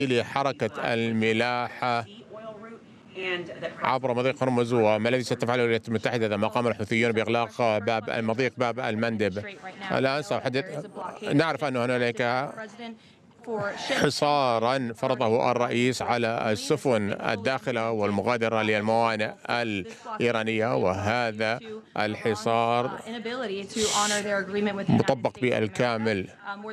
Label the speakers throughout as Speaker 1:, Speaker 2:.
Speaker 1: لحركة الملاحة عبر مضيق هرمز، وما الذي ستفعله الولايات المتحدة إذا ما قام الحوثيون بإغلاق باب المندب؟ الآن سأحدث. نعرف أن هنالك حصارا فرضه الرئيس على السفن الداخلة والمغادرة للموانئ الإيرانية، وهذا الحصار مطبق بالكامل،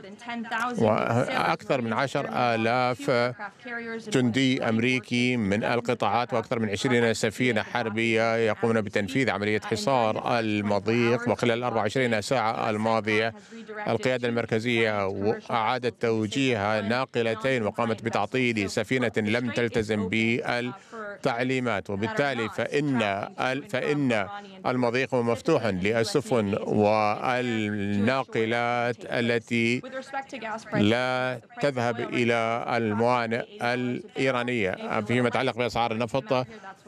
Speaker 1: وأكثر من 10,000 جندي أمريكي من القطاعات وأكثر من 20 سفينة حربية يقومون بتنفيذ عملية حصار المضيق. وخلال 24 ساعة الماضية القيادة المركزية أعادت توجيه ناقلتين وقامت بتعطيل سفينة لم تلتزم بالتعليمات، وبالتالي فإن المضيق مفتوح للسفن والناقلات التي لا تذهب إلى الموانئ الإيرانية. فيما يتعلق بأسعار النفط،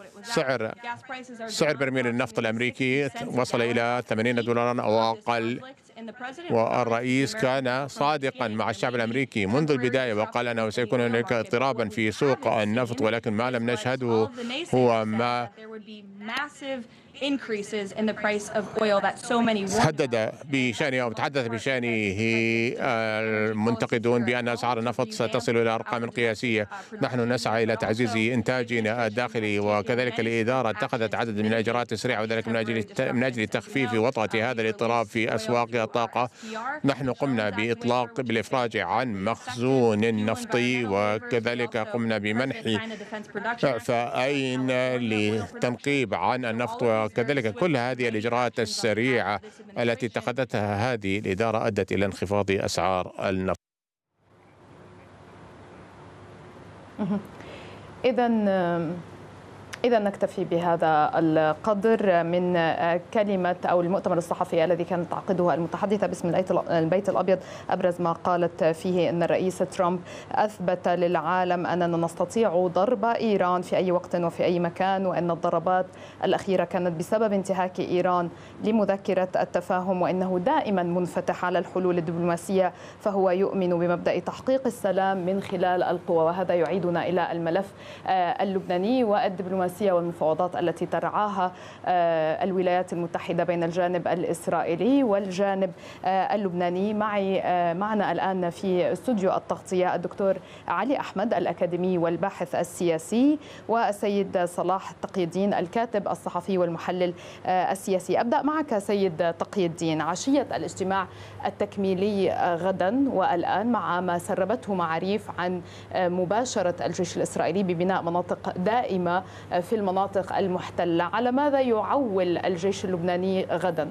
Speaker 1: سعر برميل النفط الأمريكي وصل إلى $80 أو أقل، والرئيس كان صادقا مع الشعب الأمريكي منذ البداية وقال أنه سيكون هناك اضطرابا في سوق النفط، ولكن ما لم نشهده هو ما تحدث بشأنه المنتقدون بأن أسعار النفط ستصل إلى أرقام قياسية. نحن نسعى إلى تعزيز إنتاجنا الداخلي، وكذلك الإدارة اتخذت عدد من الإجراءات السريعة، وذلك من أجل تخفيف وطأة هذا الاضطراب في أسواق الطاقة. نحن قمنا بالإفراج عن مخزون نفطي، وكذلك قمنا بمنح إعفاءين للتنقيب عن النفط، وكذلك كل هذه الإجراءات السريعة التي اتخذتها هذه الإدارة أدت إلى انخفاض أسعار النفط.
Speaker 2: إذا نكتفي بهذا القدر من كلمة أو المؤتمر الصحفي الذي كانت تعقده المتحدثة باسم البيت الأبيض، أبرز ما قالت فيه أن الرئيس ترامب أثبت للعالم أننا نستطيع ضرب إيران في أي وقت وفي أي مكان، وأن الضربات الأخيرة كانت بسبب انتهاك إيران لمذكرة التفاهم، وأنه دائما منفتح على الحلول الدبلوماسية، فهو يؤمن بمبدأ تحقيق السلام من خلال القوى. وهذا يعيدنا إلى الملف اللبناني والدبلوماسية والمفاوضات التي ترعاها الولايات المتحدة بين الجانب الإسرائيلي والجانب اللبناني. معنا الآن في استوديو التغطية الدكتور علي أحمد الأكاديمي والباحث السياسي، والسيد صلاح تقي الدين الكاتب الصحفي والمحلل السياسي. أبدأ معك سيد تقي الدين. عشية الاجتماع التكميلي غدا والآن، مع ما سربته معاريف عن مباشرة الجيش الإسرائيلي ببناء مناطق دائمة في المناطق المحتلة، على ماذا يعول الجيش اللبناني غدا؟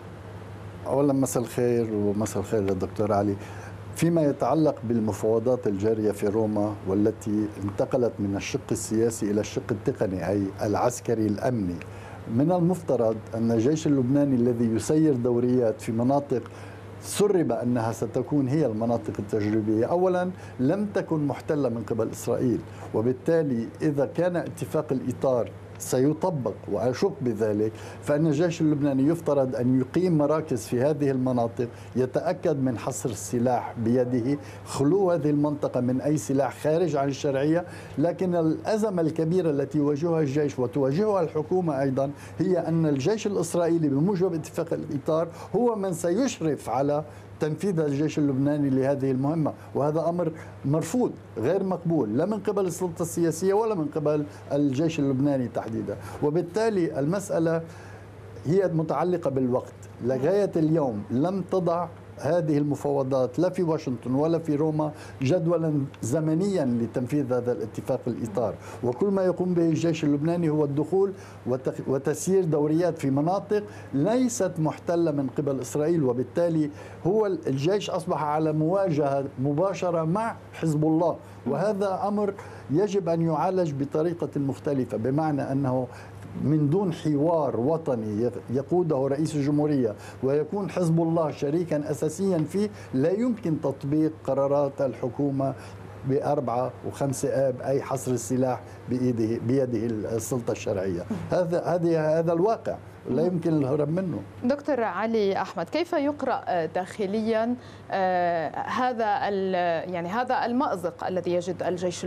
Speaker 3: أولا مساء الخير، ومساء الخير للدكتور علي. فيما يتعلق بالمفاوضات الجارية في روما والتي انتقلت من الشق السياسي إلى الشق التقني أي العسكري الأمني، من المفترض أن الجيش اللبناني الذي يسير دوريات في مناطق سرب أنها ستكون هي المناطق التجريبية، أولا لم تكن محتلة من قبل إسرائيل، وبالتالي إذا كان اتفاق الإطار سيطبق وأشك بذلك، فإن الجيش اللبناني يفترض أن يقيم مراكز في هذه المناطق، يتأكد من حصر السلاح بيده، خلو هذه المنطقة من أي سلاح خارج عن الشرعية. لكن الأزمة الكبيرة التي يواجهها الجيش وتواجهها الحكومة أيضا هي أن الجيش الإسرائيلي بموجب اتفاق الإطار هو من سيشرف على تنفيذ الجيش اللبناني لهذه المهمة، وهذا أمر مرفوض غير مقبول لا من قبل السلطة السياسية ولا من قبل الجيش اللبناني تحديدا. وبالتالي المسألة هي متعلقة بالوقت. لغاية اليوم لم تضع هذه المفاوضات لا في واشنطن ولا في روما جدولا زمنيا لتنفيذ هذا الاتفاق الإطار، وكل ما يقوم به الجيش اللبناني هو الدخول وتسيير دوريات في مناطق ليست محتلة من قبل إسرائيل، وبالتالي هو الجيش أصبح على مواجهة مباشرة مع حزب الله، وهذا أمر يجب أن يعالج بطريقة مختلفة، بمعنى أنه من دون حوار وطني يقوده رئيس الجمهورية ويكون حزب الله شريكا أساسيا فيه، لا يمكن تطبيق قرارات الحكومة ب4 و5 آب أي حصر السلاح بيده السلطة الشرعية. هذا الواقع لا يمكن الهرب منه.
Speaker 2: دكتور علي أحمد، كيف يقرأ داخليا هذا المأزق الذي يجد الجيش